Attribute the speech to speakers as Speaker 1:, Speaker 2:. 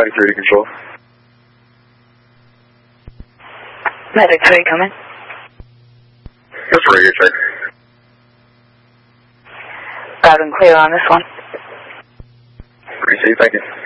Speaker 1: 93 to control.
Speaker 2: Medic, how are you coming?
Speaker 1: That's radio check.
Speaker 2: Loud and clear on this one.
Speaker 1: Appreciate it, thank you.